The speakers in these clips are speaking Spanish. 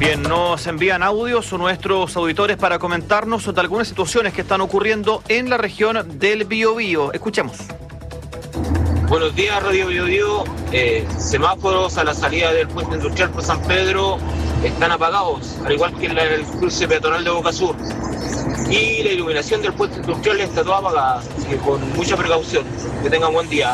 Bien, nos envían audios nuestros auditores para comentarnos sobre algunas situaciones que están ocurriendo en la región del Biobío. Escuchemos. Buenos días, Radio Biobío. Semáforos a la salida del puente industrial por San Pedro están apagados, al igual que el cruce peatonal de Boca Sur. Y la iluminación del puente industrial está toda apagada, así que con mucha precaución. Que tengan buen día.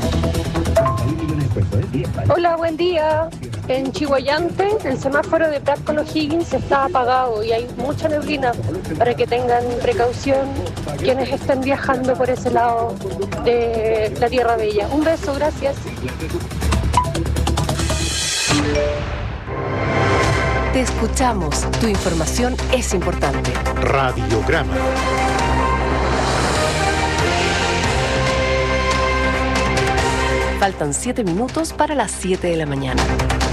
Hola, buen día. En Chihuayante, el semáforo de Prat con O'Higgins está apagado y hay mucha neblina, para que tengan precaución quienes estén viajando por ese lado de la Tierra Bella. Un beso, gracias. Te escuchamos. Tu información es importante. Radiograma. Faltan 7 minutos para las 7 de la mañana.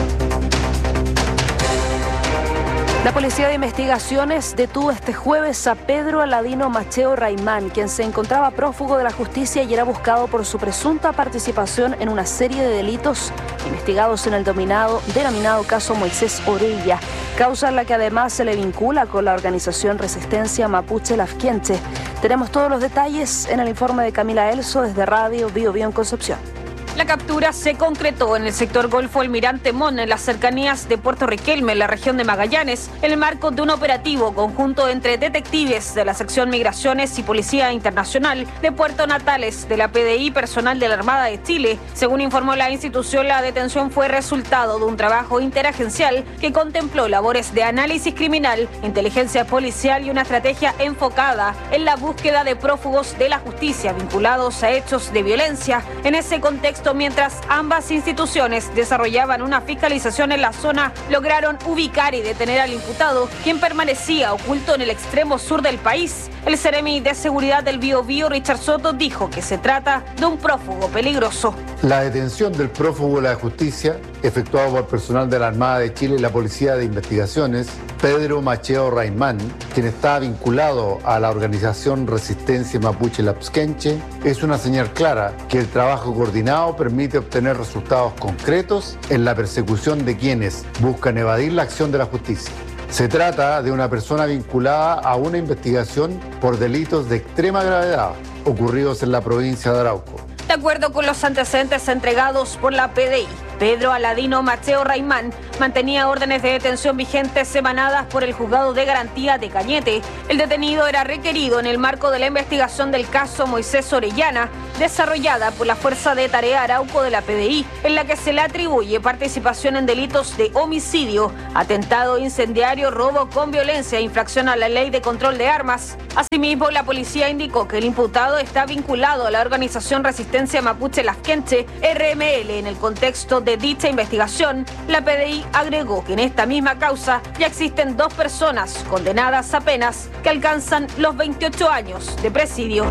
La Policía de Investigaciones detuvo este jueves a Pedro Aladino Macheo Raimán, quien se encontraba prófugo de la justicia y era buscado por su presunta participación en una serie de delitos investigados en el denominado caso Moisés Orella, causa en la que además se le vincula con la organización Resistencia Mapuche Lafkenche. Tenemos todos los detalles en el informe de Camila Elso desde Radio Biobío en Concepción. La captura se concretó en el sector Golfo Almirante Mon, en las cercanías de Puerto Riquelme, en la región de Magallanes, en el marco de un operativo conjunto entre detectives de la sección Migraciones y Policía Internacional de Puerto Natales, de la PDI, personal de la Armada de Chile. Según informó la institución, la detención fue resultado de un trabajo interagencial que contempló labores de análisis criminal, inteligencia policial y una estrategia enfocada en la búsqueda de prófugos de la justicia vinculados a hechos de violencia. En ese contexto, mientras ambas instituciones desarrollaban una fiscalización en la zona, lograron ubicar y detener al imputado, quien permanecía oculto en el extremo sur del país. El Seremi de Seguridad del Biobío, Richard Soto, dijo que se trata de un prófugo peligroso. La detención del prófugo de la justicia, efectuado por personal de la Armada de Chile y la Policía de Investigaciones, Pedro Macheo Raimán, quien está vinculado a la organización Resistencia Mapuche Lafkenche, es una señal clara que el trabajo coordinado permite obtener resultados concretos en la persecución de quienes buscan evadir la acción de la justicia. Se trata de una persona vinculada a una investigación por delitos de extrema gravedad ocurridos en la provincia de Arauco. De acuerdo con los antecedentes entregados por la PDI, Pedro Aladino Macheo Raimán mantenía órdenes de detención vigentes emanadas por el Juzgado de Garantía de Cañete. El detenido era requerido en el marco de la investigación del caso Moisés Orellana, desarrollada por la Fuerza de Tarea Arauco de la PDI, en la que se le atribuye participación en delitos de homicidio, atentado incendiario, robo con violencia, infracción a la ley de control de armas. Asimismo, la policía indicó que el imputado está vinculado a la organización Resistencia Mapuche Lafkenche, RML, en el contexto de dicha investigación. La PDI agregó que en esta misma causa ya existen 2 personas condenadas a penas que alcanzan los 28 años de presidio.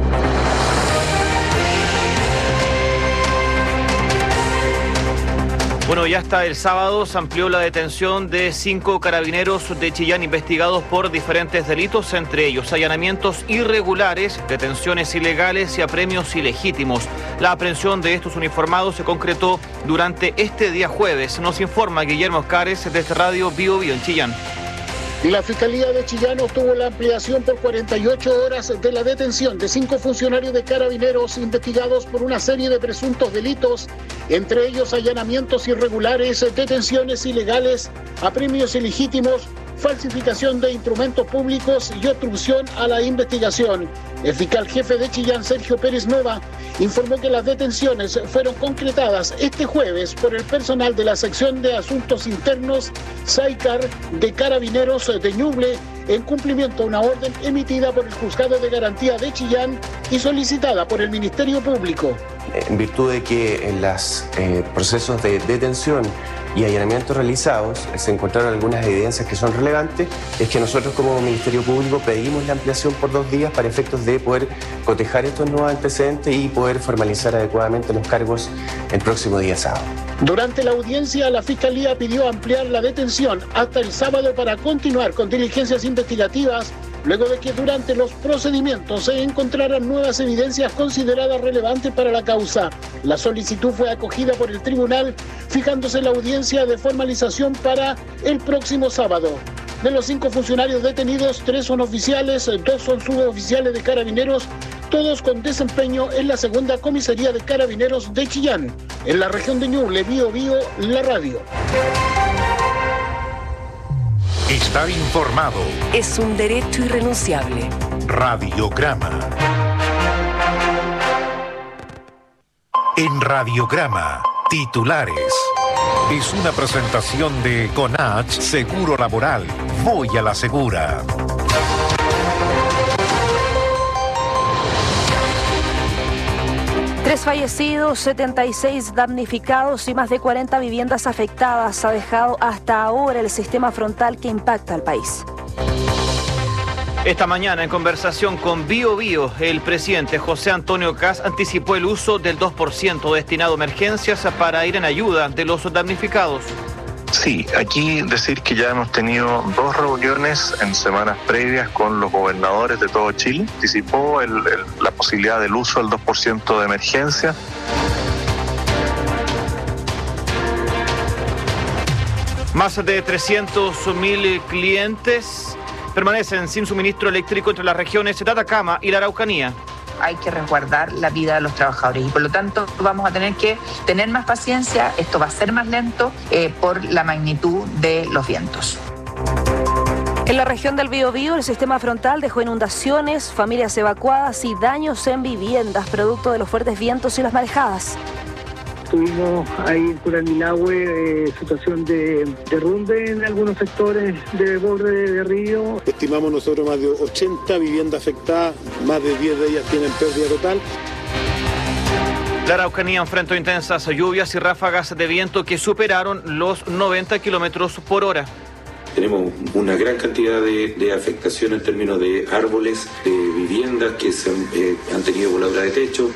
Bueno, ya hasta el sábado se amplió la detención de 5 carabineros de Chillán investigados por diferentes delitos, entre ellos allanamientos irregulares, detenciones ilegales y apremios ilegítimos. La aprehensión de estos uniformados se concretó durante este día jueves. Nos informa Guillermo Oscares desde Radio Biobío en Chillán. La Fiscalía de Chillán obtuvo la ampliación por 48 horas de la detención de 5 funcionarios de carabineros investigados por una serie de presuntos delitos, entre ellos allanamientos irregulares, detenciones ilegales, apremios ilegítimos, falsificación de instrumentos públicos y obstrucción a la investigación. El fiscal jefe de Chillán, Sergio Pérez Nova, informó que las detenciones fueron concretadas este jueves por el personal de la sección de Asuntos Internos, SAICAR, de Carabineros de Ñuble, en cumplimiento a una orden emitida por el Juzgado de Garantía de Chillán y solicitada por el Ministerio Público. En virtud de que en los procesos de detención y allanamientos realizados se encontraron algunas evidencias que son relevantes, es que nosotros como Ministerio Público pedimos la ampliación por 2 días para efectos de poder cotejar estos nuevos antecedentes y poder formalizar adecuadamente los cargos el próximo día sábado. Durante la audiencia, la Fiscalía pidió ampliar la detención hasta el sábado para continuar con diligencias investigativas, luego de que durante los procedimientos se encontraran nuevas evidencias consideradas relevantes para la causa. La solicitud fue acogida por el tribunal, fijándose la audiencia de formalización para el próximo sábado. De los 5 funcionarios detenidos, 3 son oficiales, 2 son suboficiales de Carabineros, todos con desempeño en la segunda comisaría de Carabineros de Chillán. En la región de Ñuble, Biobío, la radio. Estar informado es un derecho irrenunciable. Radiograma. En Radiograma, titulares. Es una presentación de Conach Seguro Laboral. Voy a la segura. Tres fallecidos, 76 damnificados y más de 40 viviendas afectadas ha dejado hasta ahora el sistema frontal que impacta al país. Esta mañana, en conversación con Biobío, el presidente José Antonio Kast anticipó el uso del 2% destinado a emergencias para ir en ayuda de los damnificados. Sí, aquí decir que ya hemos tenido 2 reuniones en semanas previas con los gobernadores de todo Chile. Anticipó la posibilidad del uso del 2% de emergencia. Más de 300.000 clientes permanecen sin suministro eléctrico entre las regiones de Atacama y la Araucanía. Hay que resguardar la vida de los trabajadores y por lo tanto vamos a tener que tener más paciencia. Esto va a ser más lento por la magnitud de los vientos. En la región del Biobío, el sistema frontal dejó inundaciones, familias evacuadas y daños en viviendas producto de los fuertes vientos y las marejadas. Tuvimos ahí en Curanilahue situación de derrumbe en algunos sectores de borde de río. Estimamos nosotros más de 80 viviendas afectadas, más de 10 de ellas tienen pérdida total. La Araucanía enfrentó intensas lluvias y ráfagas de viento que superaron los 90 kilómetros por hora. Tenemos una gran cantidad de afectación en términos de árboles, de viviendas que han tenido voladura de techo.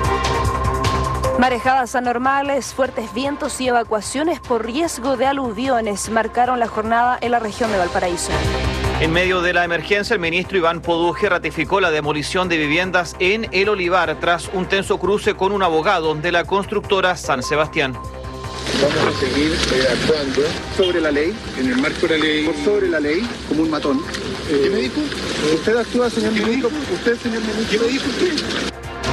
Marejadas anormales, fuertes vientos y evacuaciones por riesgo de aluviones marcaron la jornada en la región de Valparaíso. En medio de la emergencia, el ministro Iván Poduje ratificó la demolición de viviendas en El Olivar tras un tenso cruce con un abogado de la constructora San Sebastián. Vamos a seguir actuando sobre la ley, en el marco de la ley, sobre la ley, como un matón. ¿Qué me dijo? Usted actúa, señor ministro. Usted, señor ministro. ¿Qué me dijo usted?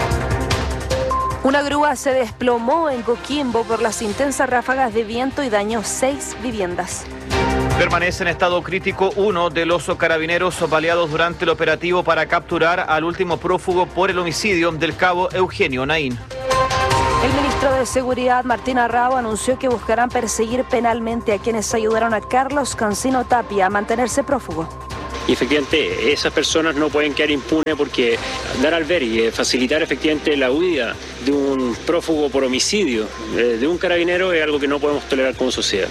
Una grúa se desplomó en Coquimbo por las intensas ráfagas de viento y dañó 6 viviendas. Permanece en estado crítico uno de los carabineros baleados durante el operativo para capturar al último prófugo por el homicidio del cabo Eugenio Naín. El ministro de Seguridad, Martín Arrao, anunció que buscarán perseguir penalmente a quienes ayudaron a Carlos Cancino Tapia a mantenerse prófugo. Y efectivamente esas personas no pueden quedar impunes porque dar al ver y facilitar efectivamente la huida de un prófugo por homicidio de un carabinero es algo que no podemos tolerar como sociedad.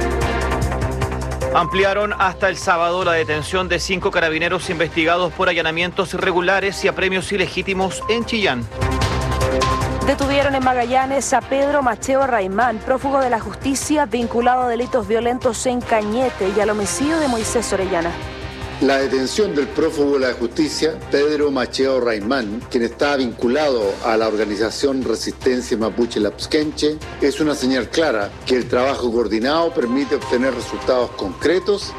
Ampliaron hasta el sábado la detención de 5 carabineros investigados por allanamientos irregulares y apremios ilegítimos en Chillán. Detuvieron en Magallanes a Pedro Macheo Raimán, prófugo de la justicia vinculado a delitos violentos en Cañete y al homicidio de Moisés Orellana. La detención del prófugo de la justicia, Pedro Macheo Raimán, quien está vinculado a la organización Resistencia Mapuche Lapsquenche, es una señal clara que el trabajo coordinado permite obtener resultados concretos.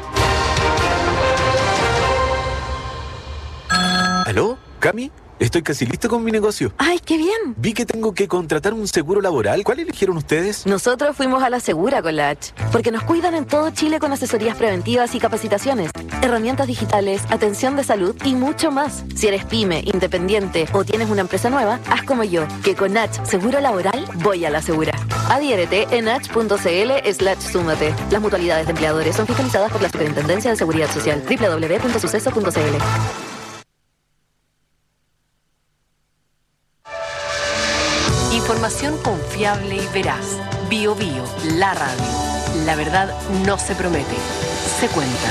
¿Aló? ¿Cami? Estoy casi listo con mi negocio. ¡Ay, qué bien! Vi que tengo que contratar un seguro laboral. ¿Cuál eligieron ustedes? Nosotros fuimos a la Segura con la H, porque nos cuidan en todo Chile con asesorías preventivas y capacitaciones, herramientas digitales, atención de salud y mucho más. Si eres pyme, independiente o tienes una empresa nueva, haz como yo, que con H Seguro Laboral voy a la Segura. Adhiérete en h.cl/súmate. Las mutualidades de empleadores son fiscalizadas por la Superintendencia de Seguridad Social. www.suceso.cl. Información confiable y veraz. Biobío, la radio. La verdad no se promete, se cuenta.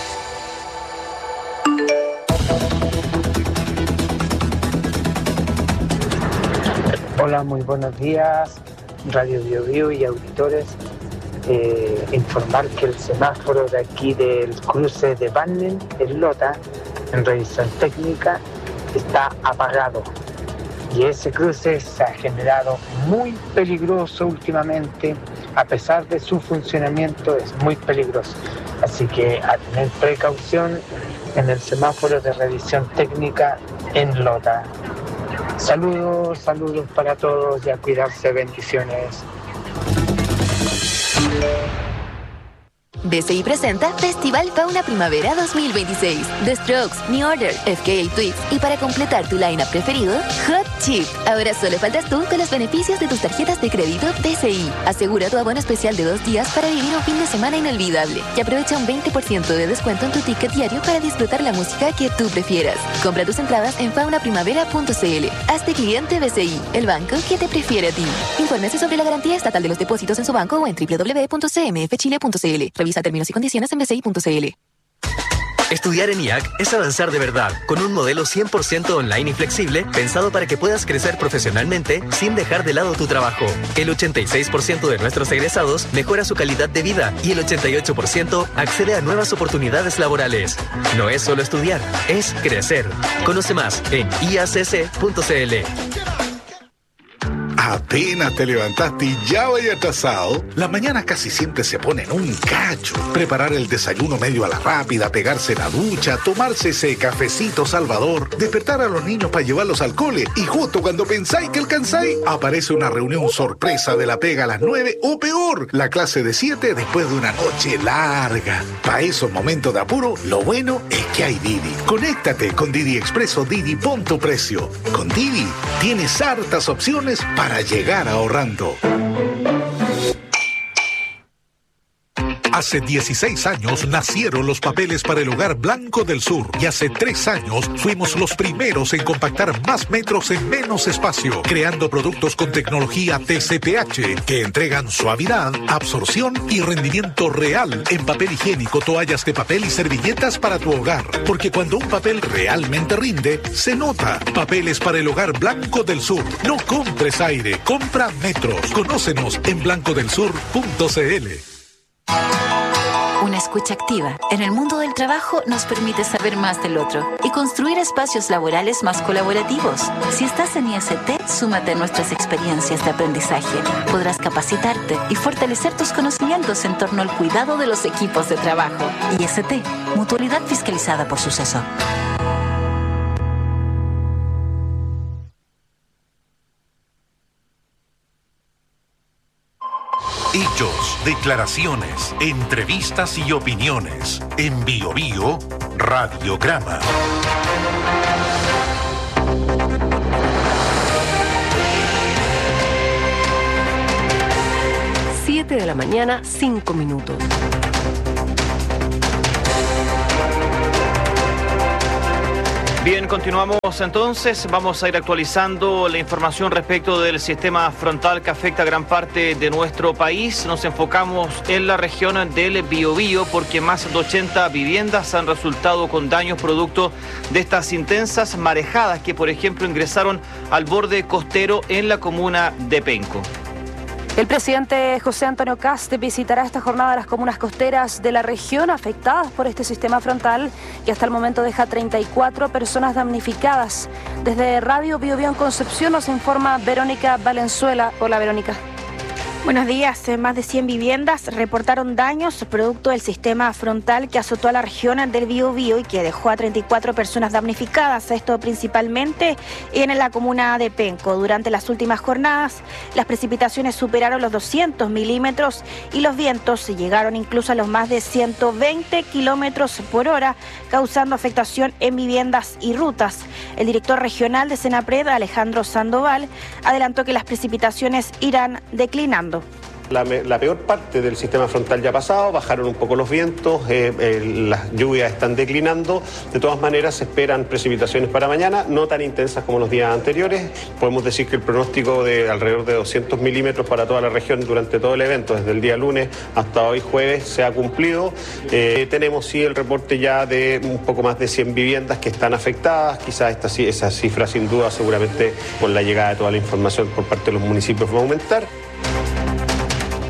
Hola, muy buenos días, Radio Biobío y auditores. Informar que el semáforo de aquí del cruce de Banlen, en Lota, en revisión técnica está apagado. Y ese cruce se ha generado muy peligroso últimamente, a pesar de su funcionamiento es muy peligroso. Así que a tener precaución en el semáforo de revisión técnica en Lota. Saludos para todos y a cuidarse, bendiciones. BCI presenta Festival Fauna Primavera 2026. The Strokes, New Order, FKA Twigs y para completar tu line-up preferido, Hot Chip. Ahora solo faltas tú con los beneficios de tus tarjetas de crédito BCI. Asegura tu abono especial de 2 días para vivir un fin de semana inolvidable y aprovecha un 20% de descuento en tu ticket diario para disfrutar la música que tú prefieras. Compra tus entradas en faunaprimavera.cl. Hazte cliente BCI, el banco que te prefiere a ti. Infórmese sobre la garantía estatal de los depósitos en su banco o en www.cmfchile.cl. Revisa términos y condiciones en bci.cl. Estudiar en IAC es avanzar de verdad, con un modelo 100% online y flexible, pensado para que puedas crecer profesionalmente sin dejar de lado tu trabajo. El 86% de nuestros egresados mejora su calidad de vida y el 88% accede a nuevas oportunidades laborales. No es solo estudiar, es crecer. Conoce más en iacc.cl. Apenas te levantaste y ya vaya atrasado. Las mañanas casi siempre se ponen un cacho. Preparar el desayuno medio a la rápida, pegarse la ducha, tomarse ese cafecito salvador, despertar a los niños para llevarlos al cole y justo cuando pensáis que alcanzáis, aparece una reunión sorpresa de la pega a las 9 o peor, la clase de 7 después de una noche larga. Para esos momentos de apuro, lo bueno es que hay Didi. Conéctate con Didi Express o Didi Pon tu Precio. Con Didi tienes hartas opciones para llegar ahorrando. Hace 16 años nacieron los papeles para el Hogar Blanco del Sur y hace 3 años fuimos los primeros en compactar más metros en menos espacio, creando productos con tecnología TCPH que entregan suavidad, absorción y rendimiento real en papel higiénico, toallas de papel y servilletas para tu hogar. Porque cuando un papel realmente rinde, se nota. Papeles para el Hogar Blanco del Sur. No compres aire, compra metros. Conócenos en blancodelsur.cl. Una escucha activa en el mundo del trabajo nos permite saber más del otro y construir espacios laborales más colaborativos. Si estás en IST, súmate a nuestras experiencias de aprendizaje. Podrás capacitarte y fortalecer tus conocimientos en torno al cuidado de los equipos de trabajo. IST, mutualidad fiscalizada por Suceso. Hechos, declaraciones, entrevistas y opiniones. En Bio Bio, Radiograma. Siete de la mañana, 5 minutos. Bien, continuamos entonces. Vamos a ir actualizando la información respecto del sistema frontal que afecta a gran parte de nuestro país. Nos enfocamos en la región del Biobío porque más de 80 viviendas han resultado con daños producto de estas intensas marejadas que, por ejemplo, ingresaron al borde costero en la comuna de Penco. El presidente José Antonio Kast visitará esta jornada las comunas costeras de la región afectadas por este sistema frontal que hasta el momento deja 34 personas damnificadas. Desde Radio Bio Bio en Concepción nos informa Verónica Valenzuela. Hola, Verónica. Buenos días. Más de 100 viviendas reportaron daños producto del sistema frontal que azotó a la región del Biobío y que dejó a 34 personas damnificadas. Esto principalmente en la comuna de Penco. Durante las últimas jornadas, las precipitaciones superaron los 200 milímetros y los vientos llegaron incluso a los más de 120 kilómetros por hora, causando afectación en viviendas y rutas. El director regional de Senapred, Alejandro Sandoval, adelantó que las precipitaciones irán declinando. La peor parte del sistema frontal ya ha pasado, bajaron un poco los vientos, las lluvias están declinando. De todas maneras, se esperan precipitaciones para mañana, no tan intensas como los días anteriores. Podemos decir que el pronóstico de alrededor de 200 milímetros para toda la región durante todo el evento, desde el día lunes hasta hoy jueves, se ha cumplido. Tenemos sí el reporte ya de un poco más de 100 viviendas que están afectadas. Quizás esa cifra sin duda, seguramente con la llegada de toda la información por parte de los municipios va a aumentar.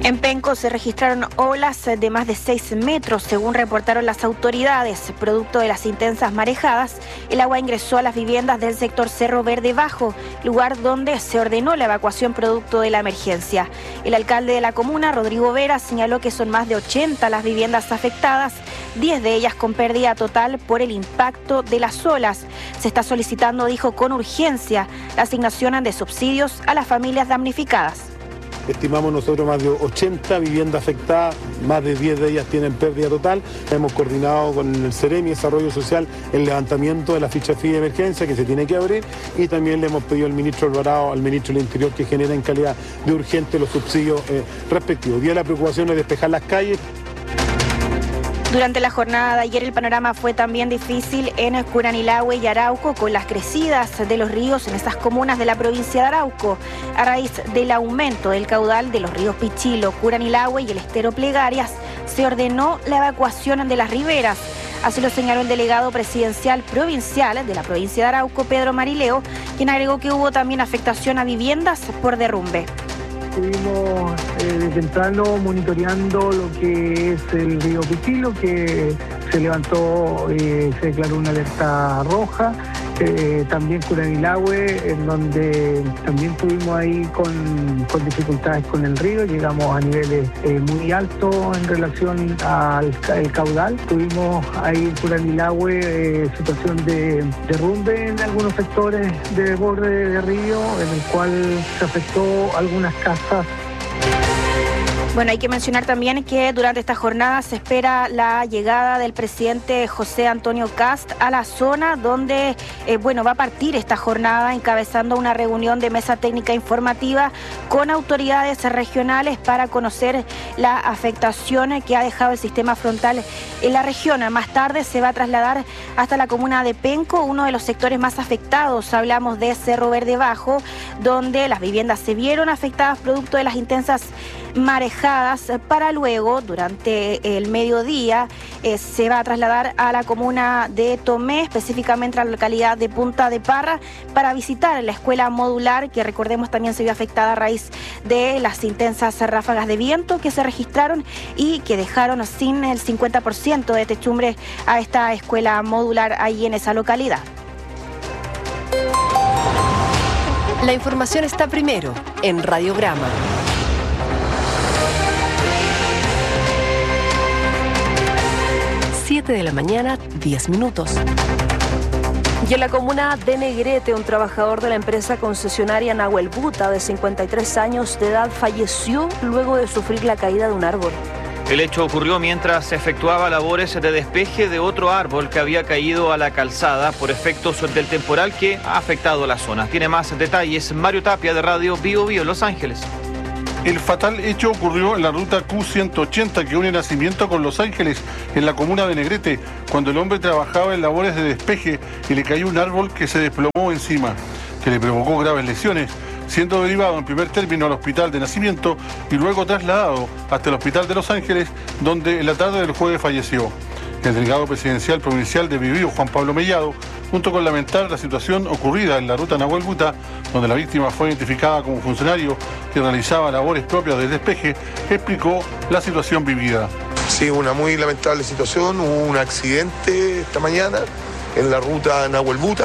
En Penco se registraron olas de más de 6 metros, según reportaron las autoridades. Producto de las intensas marejadas, el agua ingresó a las viviendas del sector Cerro Verde Bajo, lugar donde se ordenó la evacuación producto de la emergencia. El alcalde de la comuna, Rodrigo Vera, señaló que son más de 80 las viviendas afectadas, 10 de ellas con pérdida total por el impacto de las olas. Se está solicitando, dijo, con urgencia la asignación de subsidios a las familias damnificadas. Estimamos nosotros más de 80 viviendas afectadas, más de 10 de ellas tienen pérdida total. Hemos coordinado con el Ceremi Desarrollo Social el levantamiento de la ficha FI de emergencia que se tiene que abrir, y también le hemos pedido al ministro Alvarado, al ministro del Interior, que genera en calidad de urgente los subsidios respectivos. Hoy día la preocupación es despejar las calles. Durante la jornada de ayer el panorama fue también difícil en Curanilahue y Arauco, con las crecidas de los ríos en estas comunas de la provincia de Arauco, a raíz del aumento del caudal de los ríos Pichilo, Curanilahue y el estero Plegarias. Se ordenó la evacuación de las riberas. Así lo señaló el delegado presidencial provincial de la provincia de Arauco, Pedro Marileo, quien agregó que hubo también afectación a viviendas por derrumbe. Estuvimos de temprano monitoreando lo que es el río Pichilo, que se levantó, se declaró una alerta roja. También Curanilahue, en donde también estuvimos ahí con dificultades con el río, llegamos a niveles muy altos en relación al caudal. Tuvimos ahí en Curanilahue situación de derrumbe en algunos sectores de borde de río, en el cual se afectó algunas casas. Bueno, hay que mencionar también que durante esta jornada se espera la llegada del presidente José Antonio Kast a la zona donde, va a partir esta jornada encabezando una reunión de mesa técnica informativa con autoridades regionales para conocer la afectación que ha dejado el sistema frontal en la región. Más tarde se va a trasladar hasta la comuna de Penco, uno de los sectores más afectados. Hablamos de Cerro Verde Bajo, donde las viviendas se vieron afectadas producto de las intensas marejadas, para luego, durante el mediodía, se va a trasladar a la comuna de Tomé, específicamente a la localidad de Punta de Parra, para visitar la escuela modular, que recordemos también se vio afectada a raíz de las intensas ráfagas de viento que se registraron y que dejaron sin el 50% de techumbre a esta escuela modular ahí en esa localidad. La información está primero en Radiograma. 7 de la mañana, 10 minutos. Y en la comuna de Negrete, un trabajador de la empresa concesionaria Nahuel Buta, de 53 años de edad, falleció luego de sufrir la caída de un árbol. El hecho ocurrió mientras se efectuaba labores de despeje de otro árbol que había caído a la calzada por efectos del temporal que ha afectado a la zona. Tiene más detalles Mario Tapia, de Radio Bio Bio, Los Ángeles. El fatal hecho ocurrió en la ruta Q180 que une Nacimiento con Los Ángeles, en la comuna de Negrete, cuando el hombre trabajaba en labores de despeje y le cayó un árbol que se desplomó encima, que le provocó graves lesiones, siendo derivado en primer término al hospital de Nacimiento y luego trasladado hasta el hospital de Los Ángeles, donde en la tarde del jueves falleció. El delegado presidencial provincial de Biobío, Juan Pablo Mellado, junto con lamentar la situación ocurrida en la ruta Nahuel Buta, donde la víctima fue identificada como funcionario que realizaba labores propias del despeje, explicó la situación vivida. Sí, una muy lamentable situación. Hubo un accidente esta mañana en la ruta Nahuel Buta,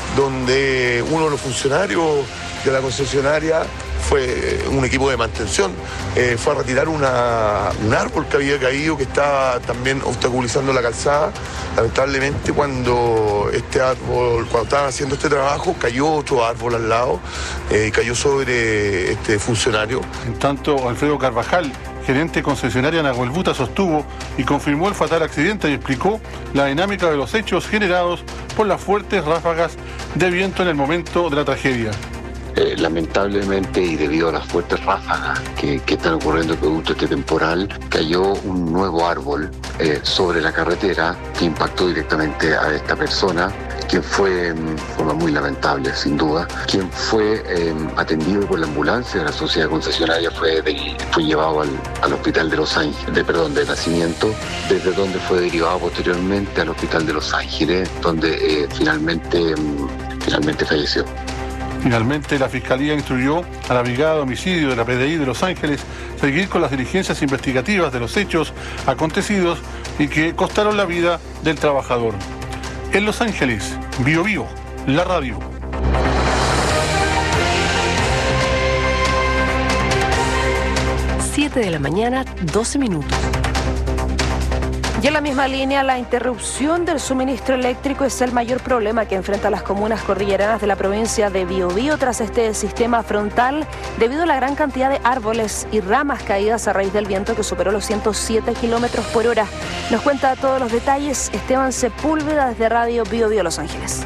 donde uno de los funcionarios de la concesionaria fue un equipo de mantención, fue a retirar un árbol que había caído, que estaba también obstaculizando la calzada. Lamentablemente, cuando estaban haciendo este trabajo, cayó otro árbol al lado, cayó sobre este funcionario. En tanto, Alfredo Carvajal, gerente concesionaria Nahuel Buta, sostuvo y confirmó el fatal accidente y explicó la dinámica de los hechos generados por las fuertes ráfagas de viento en el momento de la tragedia. Lamentablemente, y debido a las fuertes ráfagas que están ocurriendo producto de este temporal, cayó un nuevo árbol sobre la carretera que impactó directamente a esta persona, quien fue, de forma muy lamentable sin duda, quien fue atendido por la ambulancia de la sociedad concesionaria, fue llevado al hospital de Los Ángeles, de Nacimiento, desde donde fue derivado posteriormente al hospital de Los Ángeles, donde finalmente falleció. Finalmente, la Fiscalía instruyó a la Brigada de Homicidio de la PDI de Los Ángeles seguir con las diligencias investigativas de los hechos acontecidos y que costaron la vida del trabajador. En Los Ángeles, Bío Bío, la radio. 7 de la mañana, 12 minutos. Y en la misma línea, la interrupción del suministro eléctrico es el mayor problema que enfrentan las comunas cordilleranas de la provincia de Biobío tras este sistema frontal debido a la gran cantidad de árboles y ramas caídas a raíz del viento que superó los 107 kilómetros por hora. Nos cuenta todos los detalles Esteban Sepúlveda desde Radio Biobío Los Ángeles.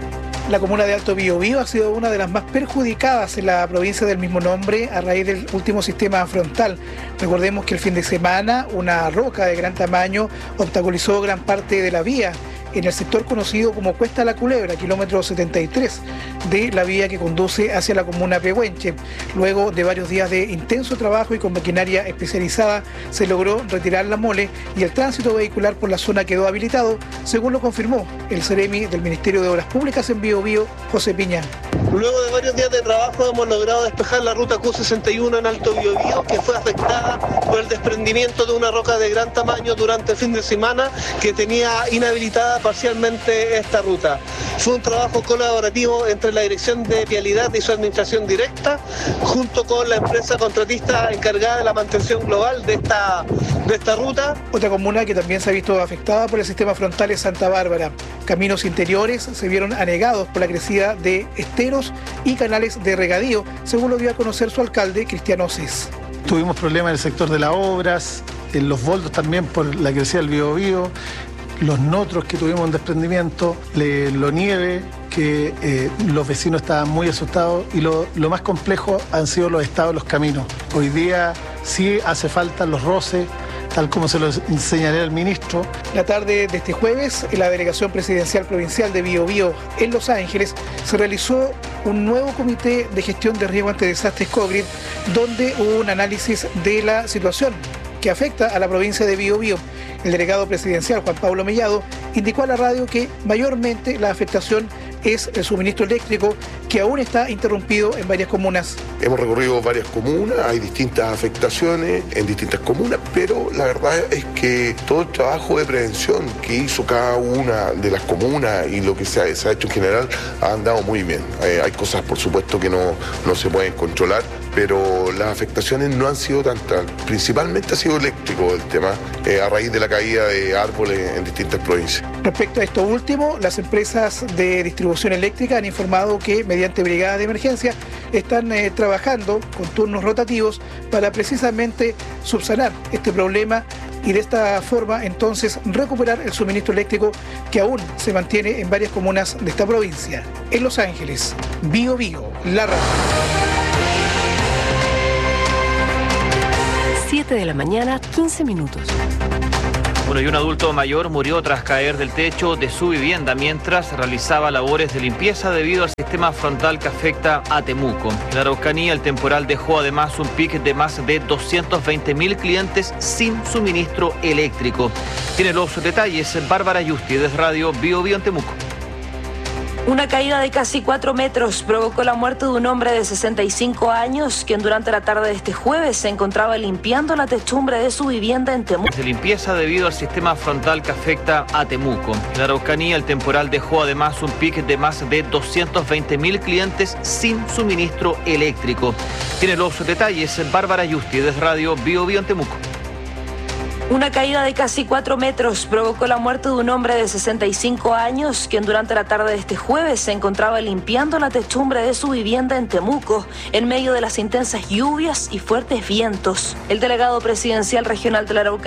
La comuna de Alto Biobío ha sido una de las más perjudicadas en la provincia del mismo nombre a raíz del último sistema frontal. Recordemos que el fin de semana una roca de gran tamaño obstaculizó gran parte de la vía en el sector conocido como Cuesta La Culebra, kilómetro 73 de la vía que conduce hacia la comuna Pehuenche. Luego de varios días de intenso trabajo y con maquinaria especializada, se logró retirar la mole y el tránsito vehicular por la zona quedó habilitado, según lo confirmó el Ceremi del Ministerio de Obras Públicas en Biobío, José Piña. Luego de varios días de trabajo hemos logrado despejar la ruta Q61 en Alto Biobío, que fue afectada por el desprendimiento de una roca de gran tamaño durante el fin de semana que tenía inhabilitada parcialmente esta ruta. Fue un trabajo colaborativo entre la Dirección de Vialidad y su administración directa, junto con la empresa contratista encargada de la mantención global de esta ruta. Otra comuna que también se ha visto afectada por el sistema frontal es Santa Bárbara. Caminos interiores se vieron anegados por la crecida de esteros y canales de regadío, según lo dio a conocer su alcalde, Cristiano Cés. Tuvimos problemas en el sector de las obras, en los boldos también por la crecida del Biobío, los notros que tuvimos en desprendimiento, lo nieve, que los vecinos estaban muy asustados y lo más complejo han sido los estados de los caminos. Hoy día sí hace falta los roces, tal como se lo enseñaré al ministro. La tarde de este jueves, en la Delegación Presidencial Provincial de Biobío en Los Ángeles, se realizó un nuevo comité de gestión de riesgo ante desastres COVID, donde hubo un análisis de la situación que afecta a la provincia de Biobío. El delegado presidencial, Juan Pablo Mellado, indicó a la radio que mayormente la afectación es el suministro eléctrico, que aún está interrumpido en varias comunas. Hemos recorrido varias comunas, hay distintas afectaciones en distintas comunas, pero la verdad es que todo el trabajo de prevención que hizo cada una de las comunas y lo que se ha hecho en general ha andado muy bien. Hay cosas, por supuesto, que no se pueden controlar, pero las afectaciones no han sido tantas. Principalmente ha sido eléctrico el tema, a raíz de la caída de árboles en distintas provincias. Respecto a esto último, las empresas de distribución eléctrica han informado que mediante brigadas de emergencia están trabajando con turnos rotativos para precisamente subsanar este problema y de esta forma entonces recuperar el suministro eléctrico que aún se mantiene en varias comunas de esta provincia. En Los Ángeles, Biobío, la radio. 7 de la mañana, 15 minutos. Bueno, y un adulto mayor murió tras caer del techo de su vivienda mientras realizaba labores de limpieza debido al sistema frontal que afecta a Temuco. En la Araucanía, el temporal dejó además un pic de más de 220.000 clientes sin suministro eléctrico. Tiene los detalles Bárbara Yusti, desde Radio Biobío en Temuco. Una caída de casi 4 metros provocó la muerte de un hombre de 65 años, quien durante la tarde de este jueves se encontraba limpiando la techumbre de su vivienda en Temuco. De limpieza debido al sistema frontal que afecta a Temuco. En la Araucanía, el temporal dejó además un pic de más de 220.000 clientes sin suministro eléctrico. Tiene los detalles Bárbara Yusti, desde Radio Biobío en Temuco. Una caída de casi 4 metros provocó la muerte de un hombre de 65 años, quien durante la tarde de este jueves se encontraba limpiando la techumbre de su vivienda en Temuco, en medio de las intensas lluvias y fuertes vientos. El delegado presidencial regional de la Araucanía